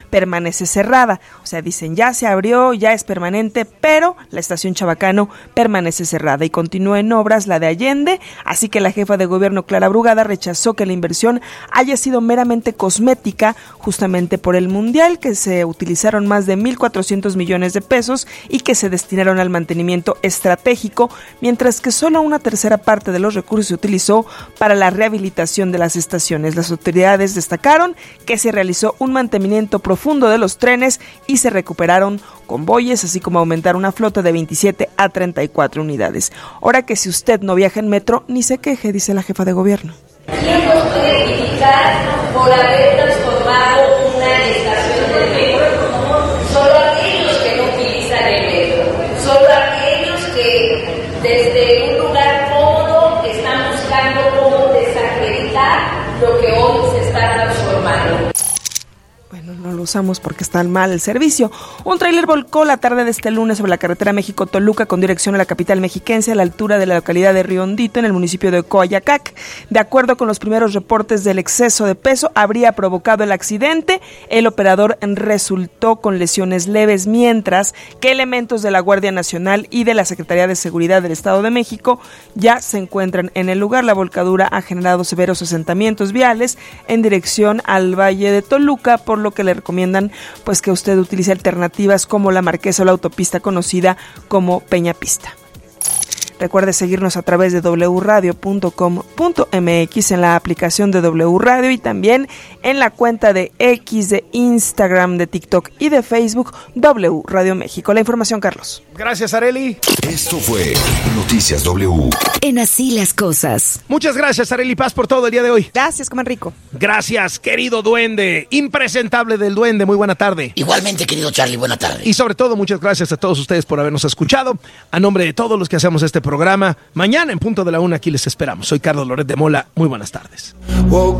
permanece cerrada. O sea, dicen, ya se abrió, ya es permanente, pero la estación Chabacano permanece cerrada y continúa en obras la de Allende, así que la jefa de gobierno Clara Brugada rechazó que la inversión haya sido meramente cosmética, justamente por el Mundial, que se utilizaron más de 1,400 millones de pesos y que se destinaron al mantenimiento estratégico, mientras que solo una tercera parte de los recursos se utilizó para la rehabilitación de las estaciones. Las autoridades destacaron que se realizó un mantenimiento profundo de los trenes y se recuperaron convoyes, así como aumentar una flota de 27 a 34 unidades. Ahora que si usted no viaja en metro, ni se queje, dice la jefa de gobierno. ¿Quién nos puede criticar por haber transformado una estación de metro? Solo aquellos que no utilizan el metro, solo aquellos que desde un lugar cómodo están buscando cómo desacreditar lo que hoy se está transformando. Bueno, no lo usamos porque está mal el servicio. Un tráiler volcó la tarde de este lunes sobre la carretera México-Toluca con dirección a la capital mexiquense a la altura de la localidad de Río Hondito en el municipio de Coayacac. De acuerdo con los primeros reportes del exceso de peso, habría provocado el accidente. El operador resultó con lesiones leves, mientras que elementos de la Guardia Nacional y de la Secretaría de Seguridad del Estado de México ya se encuentran en el lugar. La volcadura ha generado severos asentamientos viales en dirección al Valle de Toluca, por lo que le recomiendan pues que usted utilice alternativas como la Marquesa o la autopista conocida como Peñapista. Recuerde seguirnos a través de wradio.com.mx, en la aplicación de W Radio y también en la cuenta de X, de Instagram, de TikTok y de Facebook, W Radio México. La información, Carlos. Gracias, Arely. Esto fue Noticias W. En Así las Cosas. Muchas gracias, Arely Paz, por todo el día de hoy. Gracias, coman rico. Gracias, querido duende, impresentable del duende, muy buena tarde. Igualmente, querido Charlie, buena tarde. Y sobre todo, muchas gracias a todos ustedes por habernos escuchado. A nombre de todos los que hacemos este programa, mañana en punto de la 1 aquí les esperamos. Soy Carlos Loret de Mola, muy buenas tardes.